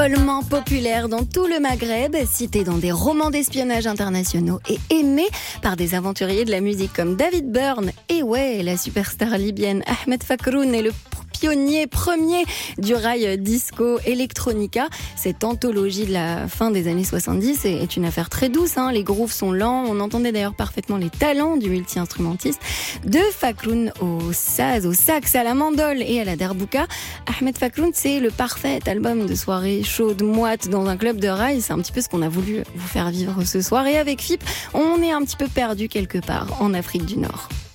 Follement populaire dans tout le Maghreb, cité dans des romans d'espionnage internationaux et aimé par des aventuriers de la musique comme David Byrne et la superstar libyenne Ahmed Fakroun est le pionnier premier du rail disco electronica. Cette anthologie de la fin des années 70 est une affaire très douce. Les grooves sont lents. On entendait d'ailleurs parfaitement les talents du multi-instrumentiste. De Fakroun au saz, au sax, à la mandole et à la derbouka. Ahmed Fakroun, c'est le parfait album de soirée chaude, moite dans un club de rail. C'est un petit peu ce qu'on a voulu vous faire vivre ce soir. Et avec FIP, on est un petit peu perdu quelque part en Afrique du Nord.